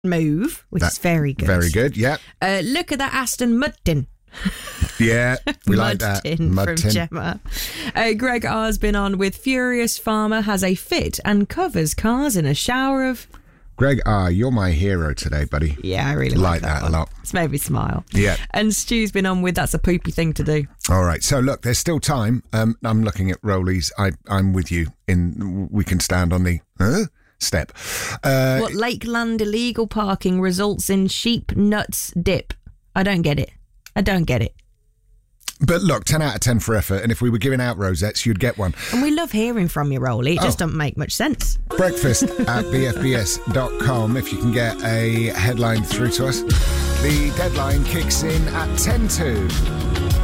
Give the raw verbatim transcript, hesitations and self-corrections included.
move, which That- is very good. Very good, yeah. Uh, look at that Aston Mudtin. Yeah, we like that. Mudtin Mud from tin. Gemma. Uh, Greg R's been on with Furious Farmer has a fit and covers cars in a shower of... Greg R, you're my hero today, buddy. Yeah, I really like, Like that a one. lot. It's made me smile. Yeah. And Stu's been on with That's a Poopy Thing to Do. All right, so look, there's still time. Um, I'm looking at Rollies. I, I'm with you. In we can stand on the huh? step. Uh, What Lakeland illegal parking results in sheep nuts dip? I don't get it. I don't get it. but look, ten out of ten for effort. And if we were giving out rosettes, you'd get one. And we love hearing from you, Rolly. It just Oh. doesn't make much sense. Breakfast at b f b s dot com if you can get a headline through to us. The deadline kicks in at ten to.